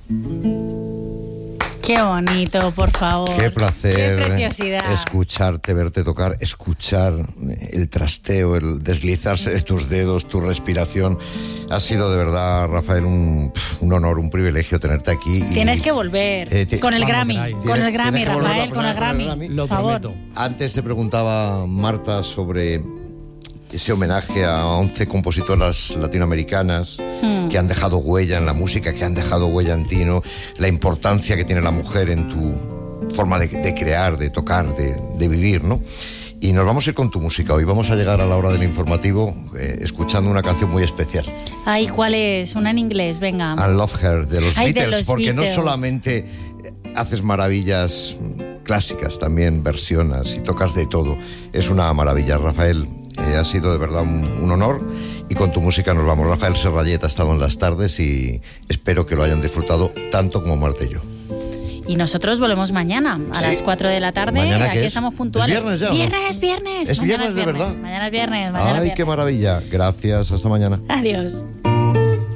Qué bonito, por favor. Qué placer. Qué preciosidad. Escucharte, verte tocar, escuchar el trasteo, el deslizarse de tus dedos, tu respiración. Ha sido de verdad, Rafael, un honor, un privilegio tenerte aquí. Tienes que volver con el Grammy. Con el Grammy, Rafael, con el Grammy. Lo por favor. prometo. Antes te preguntaba, Marta, sobre ese homenaje a 11 compositoras latinoamericanas que han dejado huella en la música, que han dejado huella en ti, ¿no? La importancia que tiene la mujer en tu forma de crear, de tocar, de vivir, ¿no? Y nos vamos a ir con tu música. Hoy vamos a llegar a la hora del informativo escuchando una canción muy especial. Ay, ¿cuál es? Una en inglés, venga. I Love Her, de los Ay, de Beatles, los porque Beatles. no solamente haces maravillas clásicas, también versionas y tocas de todo. Es una maravilla, Rafael. Ha sido de verdad un honor, y con tu música nos vamos. Rafael Serrallet ha estado en las tardes y espero que lo hayan disfrutado tanto como Marta y yo. Y nosotros volvemos mañana a las 4 de la tarde. ¿Mañana qué Aquí es? estamos puntuales. ¿Es viernes ya, o no? Viernes. ¿Es Mañana viernes de verdad? Mañana es viernes. Ay, qué maravilla. Gracias, hasta mañana. Adiós.